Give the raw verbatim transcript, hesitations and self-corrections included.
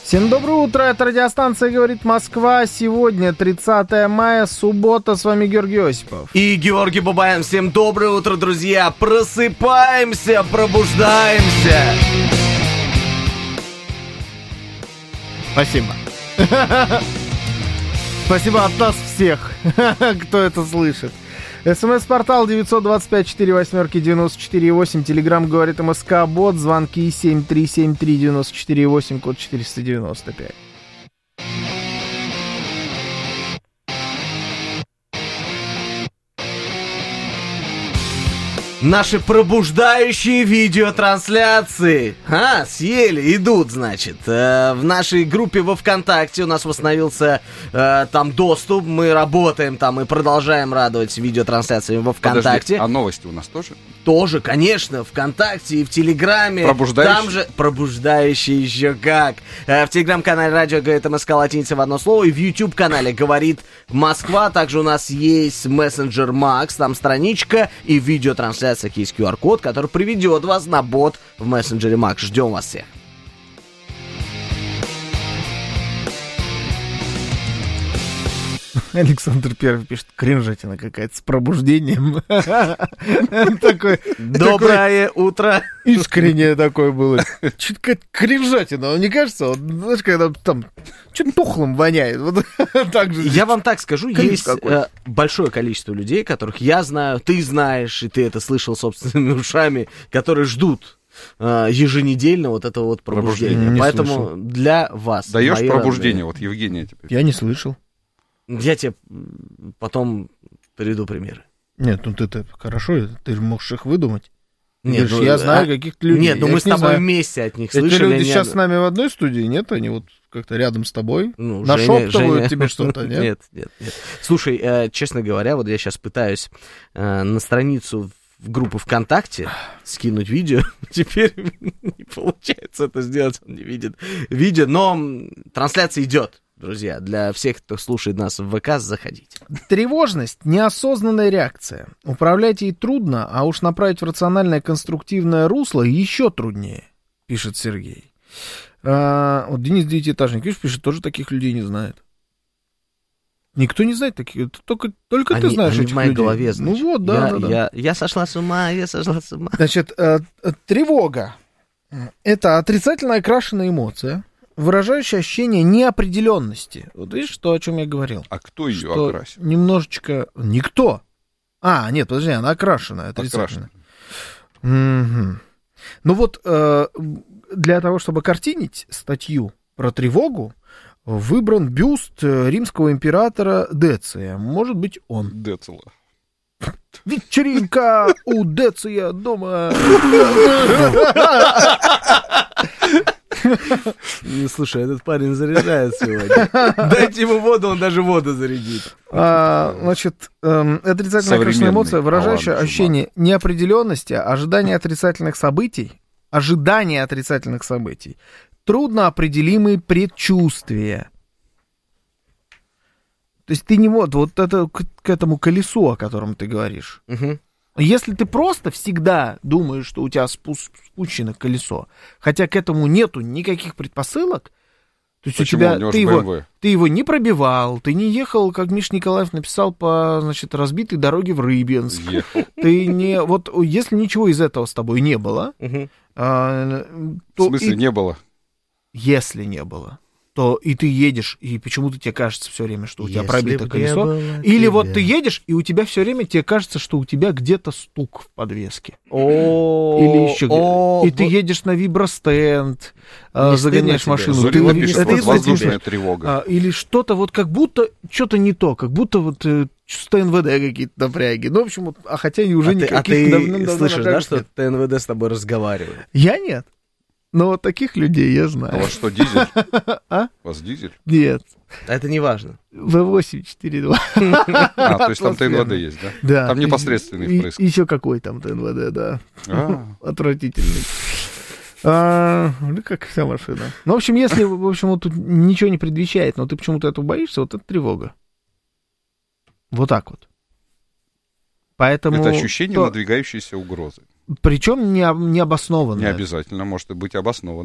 Всем доброе утро, это радиостанция «Говорит Москва». Сегодня тридцатое мая, суббота, с вами Георгий Осипов. И Георгий Бабаян. Всем доброе утро, друзья. Просыпаемся, пробуждаемся. Спасибо. Спасибо от нас всех, кто это слышит. СМС-портал девятьсот двадцать пять сорок восемь девяносто четыре восемь. Телеграм «Говорит МСК», бот. Звонки семь три семь три девяносто четыре восемь, код четыреста девяносто пять. Наши пробуждающие видеотрансляции. А, съели, идут, значит. Э, в нашей группе во ВКонтакте у нас восстановился э, там доступ. Мы работаем там и продолжаем радовать видеотрансляциями во ВКонтакте. Подожди, а новости у нас тоже? Тоже, конечно, ВКонтакте и в Телеграме. Пробуждающие? Там же пробуждающие еще как. Э, в Телеграм-канале радио «Говорит МСК» латиница в одно слово. И в YouTube-канале «Говорит Москва». Также у нас есть мессенджер Макс, там страничка и видеотрансляция. Есть ку ар-код, который приведет вас на бот в мессенджере Макс. Ждем вас всех. Александр Первый пишет: кринжатина какая-то с пробуждением. Такой. Доброе утро. Искреннее такое было. Чуть какая-то кринжатина, вам не кажется? Вот, знаешь, когда там что-то тухлым воняет. Вот так же. Я вам так скажу, есть э, большое количество людей, которых я знаю, ты знаешь, и ты это слышал собственными ушами, которые ждут э, еженедельно вот этого вот пробуждения. Не Поэтому слышал. для вас... Даешь мои пробуждение, родные, вот Евгения теперь. Я не слышал. Я тебе потом приведу примеры. Нет, ну ты-то хорошо, ты же можешь их выдумать. Нет, Говоришь, ну, я знаю а... каких-то людей. Нет, ну я мы с не тобой знаю. вместе от них Эти слышали. люди они... сейчас с нами в одной студии, нет? Они вот как-то рядом с тобой ну, нашептывают Женя, Женя... тебе что-то, нет? Нет, нет, нет. Слушай, э, честно говоря, вот я сейчас пытаюсь э, на страницу в группу ВКонтакте скинуть видео. Теперь не получается это сделать, он не видит видео, но трансляция идет. Друзья, для всех, кто слушает нас в ВК, заходите. Тревожность — неосознанная реакция. Управлять ей трудно, а уж направить в рациональное конструктивное русло еще труднее, пишет Сергей. А, вот Денис Девятиэтажник, видишь, пишет, тоже таких людей не знает. Никто не знает таких, только, только они, ты знаешь они этих в моей людей. голове, значит. Ну вот, да, я, да, да. Я, я сошла с ума, я сошла с ума. Значит, э, э, тревога — это отрицательно окрашенная эмоция, выражающее ощущение неопределенности. Вот видишь, то, о чем я говорил. А кто ее что окрасил? Немножечко... Никто. А, нет, подожди, она окрашенная, отрицательная. Угу. Ну вот, э, для того, чтобы картинить статью про тревогу, выбран бюст римского императора Деция. Может быть, он. Децила. Вечеринка у Деция дома. Слушай, этот парень заряжает сегодня. Дайте ему воду, он даже воду зарядит. А, значит, эм, отрицательная окрашенная эмоция, выражающая Алан ощущение неопределенности, ожидание отрицательных событий, ожидание отрицательных событий, трудно определимые предчувствия. То есть ты не вот, вот это к, к этому колесу, о котором ты говоришь. Угу. Если ты просто всегда думаешь, что у тебя спу- спущено колесо, хотя к этому нету никаких предпосылок, то есть Почему? у тебя У него ты же его, бэ эм вэ. ты его не пробивал, ты не ехал, как Миша Николаев написал, по, значит, разбитой дороге в Рыбинск. Ехал. Ты не, вот если ничего из этого с тобой не было, Угу. а, В то смысле, и- не было? если не было, то и ты едешь, и почему-то тебе кажется все время, что у тебя пробито колесо. Или вот ты едешь, и у тебя все время тебе кажется, что у тебя где-то стук в подвеске. Или еще где-то. И ты едешь на вибростенд, а, Не загоняешь стыдно тебе? машину. Зорина ты- пишет, это вот стыдно воздушная тебе. тревога. А, или что-то вот как будто что-то не то, как будто вот э, с ТНВД какие-то напряги. Ну, в общем, вот, а хотя уже а ты, никаких а ты давным-давно слышишь, да, напрягов что нет. ТНВД с тобой разговаривает? Я нет. Но вот таких людей я А у знаю. вас что, дизель? А? У вас дизель? Нет. Это не важно. вэ восемь четыре два. А, то есть там Атмосферный. ТНВД есть, да? Да. Там непосредственный И- впрыск. и Еще какой там ТНВД, да. А, Отвратительный. А, ну, как вся машина. Ну, в общем, если, в общем, вот тут ничего не предвещает, но ты почему-то этого боишься, вот это тревога. Вот так вот. Поэтому... это ощущение то- надвигающейся угрозы. Причем не, необоснованно. Не обязательно, может быть обосновано.